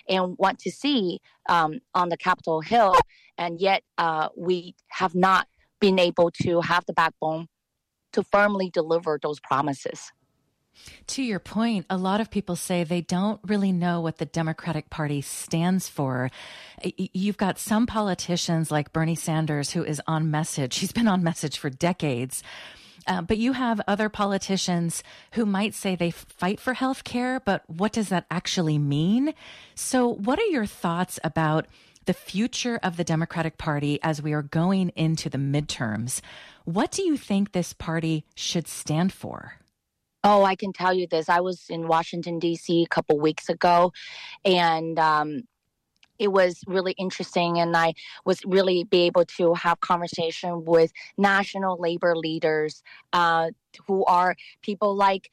and want to see on the Capitol Hill. And yet we have not been able to have the backbone to firmly deliver those promises. To your point, a lot of people say they don't really know what the Democratic Party stands for. You've got some politicians like Bernie Sanders, who is on message. He's been on message for decades. But you have other politicians who might say they fight for health care, but what does that actually mean? So what are your thoughts about the future of the Democratic Party as we are going into the midterms? What do you think this party should stand for? Oh, I can tell you this. I was in Washington, D.C. a couple weeks ago, and it was really interesting. And I was really be able to have conversation with national labor leaders who are people like,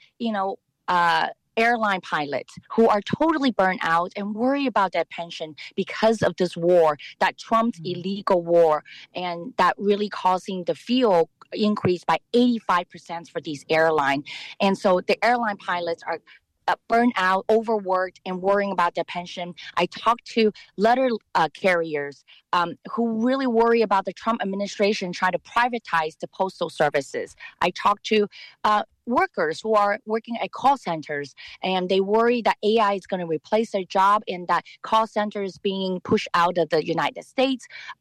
airline pilots who are totally burnt out and worry about their pension because of this war, that Trump's illegal war, and that really causing the fuel increase by 85% for these airlines. And so the airline pilots are burnt out, overworked, and worrying about their pension. I talked to letter carriers who really worry about the Trump administration trying to privatize the postal services. I talked to workers who are working at call centers, and they worry that AI is going to replace their job and that call centers being pushed out of the United States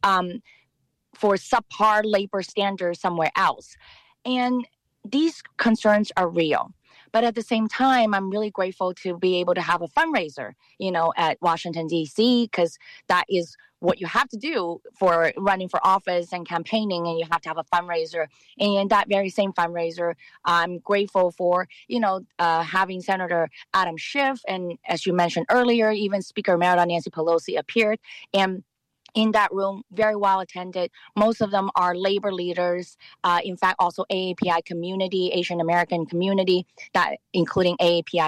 for subpar labor standards somewhere else. And these concerns are real. But at the same time, I'm really grateful to be able to have a fundraiser, at Washington, D.C., because that is what you have to do for running for office and campaigning, and you have to have a fundraiser. And that very same fundraiser, I'm grateful for, having Senator Adam Schiff, and as you mentioned earlier, even Speaker Emeritus Nancy Pelosi appeared. And in that room, very well attended. Most of them are labor leaders. In fact, also AAPI community, Asian American community, that including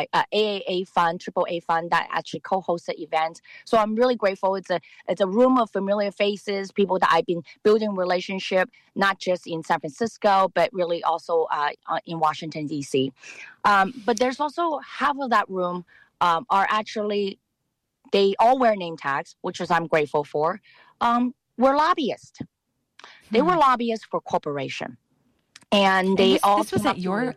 AAA fund, AAA fund that actually co-hosts the event. So I'm really grateful. It's a room of familiar faces, people that I've been building relationship, not just in San Francisco, but really also in Washington, D.C. But there's also half of that room are actually, they all wear name tags, which is I'm grateful for. Were lobbyists. They were lobbyists for corporation, and they all. This was at your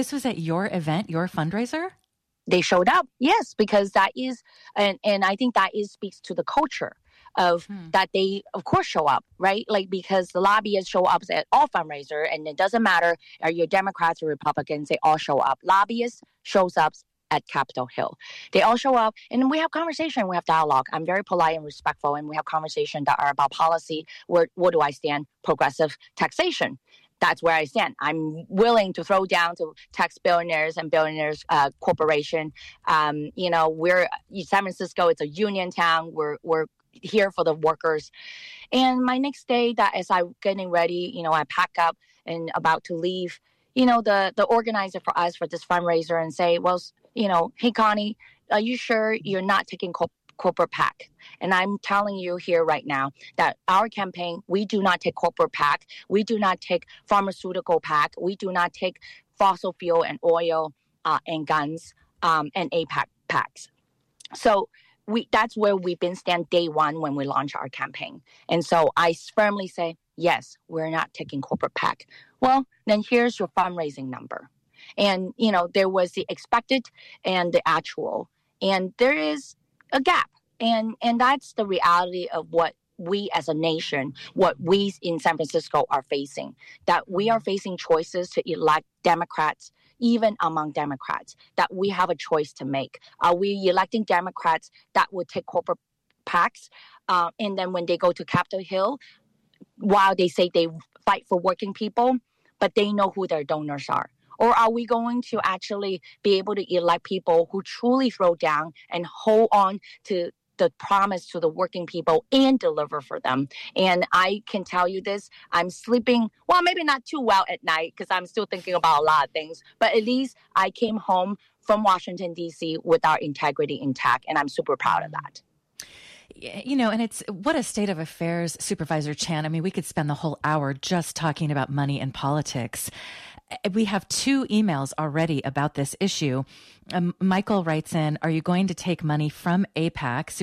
event, your fundraiser. They showed up, yes, because that is, and I think that speaks to the culture of that they of course show up, right? Like, because the lobbyists show up at all fundraiser, and it doesn't matter are you Democrats or Republicans, they all show up. Lobbyists shows up at Capitol Hill. They all show up, and we have conversation, we have dialogue. I'm very polite and respectful, and we have conversation that are about policy. Where do I stand? Progressive taxation. That's where I stand. I'm willing to throw down to tax billionaires and billionaires corporation. We're San Francisco. It's a union town. We're here for the workers. And my next day, that as I'm getting ready, I pack up and about to leave. The organizer for us for this fundraiser and say, well, hey, Connie, are you sure you're not taking corporate PAC? And I'm telling you here right now that our campaign, we do not take corporate PAC. We do not take pharmaceutical PAC. We do not take fossil fuel and oil and guns and APAC PACs. So that's where we've been stand day one when we launch our campaign. And so I firmly say, yes, we're not taking corporate PAC. Well, then here's your fundraising number. And, there was the expected and the actual. And there is a gap. And that's the reality of what we as a nation, what we in San Francisco are facing, that we are facing choices to elect Democrats, even among Democrats, that we have a choice to make. Are we electing Democrats that would take corporate PACs? And then when they go to Capitol Hill, while they say they fight for working people, but they know who their donors are? Or are we going to actually be able to elect people who truly throw down and hold on to the promise to the working people and deliver for them? And I can tell you this, I'm sleeping, well, maybe not too well at night because I'm still thinking about a lot of things, but at least I came home from Washington, D.C. with our integrity intact, and I'm super proud of that. And it's what a state of affairs, Supervisor Chan. I mean, we could spend the whole hour just talking about money and politics. We have 2 emails already about this issue. Michael writes in, are you going to take money from APAC?